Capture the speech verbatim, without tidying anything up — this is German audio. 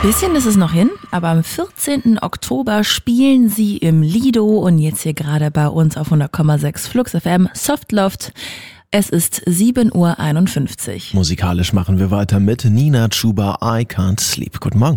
Bisschen ist es noch hin, aber am vierzehnten Oktober spielen sie im Lido und jetzt hier gerade bei uns auf hundert Komma sechs Flux F M Softloft. Es ist sieben Uhr einundfünfzig. Musikalisch machen wir weiter mit Nina Chuba, I Can't Sleep. Guten Morgen.